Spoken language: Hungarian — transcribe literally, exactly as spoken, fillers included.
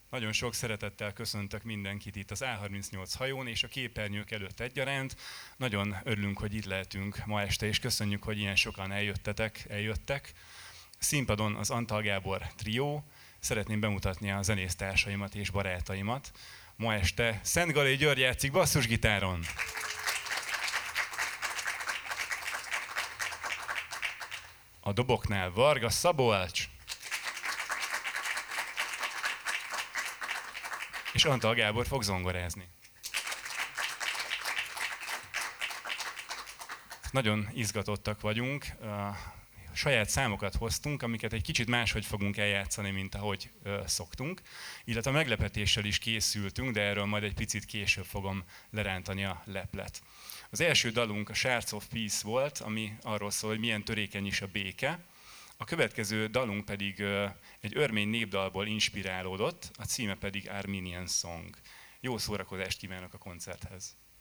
Nagyon sok szeretettel köszöntök mindenkit itt az á harmincnyolc hajón és a képernyők előtt egyaránt. Nagyon örülünk, hogy itt lehetünk ma este, és köszönjük, hogy ilyen sokan eljöttetek, eljöttek. Színpadon az Antal Gábor trió. Szeretném bemutatni a zenésztársaimat és barátaimat. Ma este Szent Galay György játszik basszusgitáron. A doboknál Varga Szabolcs. És Antal Gábor fog zongorázni. Nagyon izgatottak vagyunk. Saját számokat hoztunk, amiket egy kicsit máshogy fogunk eljátszani, mint ahogy szoktunk. Illetve a meglepetéssel is készültünk, de erről majd egy picit később fogom lerántani a leplet. Az első dalunk a Shards of Peace volt, ami arról szól, hogy milyen törékeny is a béke. A következő dalunk pedig egy örmény népdalból inspirálódott, a címe pedig Armenian Song. Jó szórakozást kívánok a koncerthez!